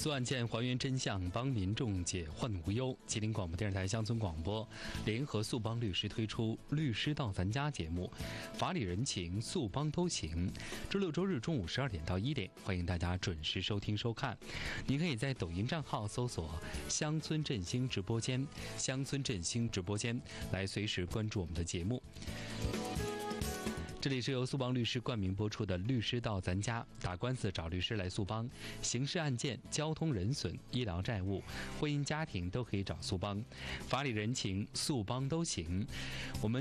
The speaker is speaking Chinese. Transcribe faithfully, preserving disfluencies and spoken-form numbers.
诉案件，还原真相，帮民众解患无忧。吉林广播电视台乡村广播联合速帮律师推出《律师到咱家》节目，法理人情，速帮都行。周六周日中午十二点到一点，欢迎大家准时收听收看。你可以在抖音账号搜索“乡村振兴直播间”，乡村振兴直播间来随时关注我们的节目。这里是由速帮律师冠名播出的《律师到咱家》，打官司找律师来速帮，刑事案件、交通人损、医疗债务、婚姻家庭都可以找速帮，法理人情，速帮都行。我们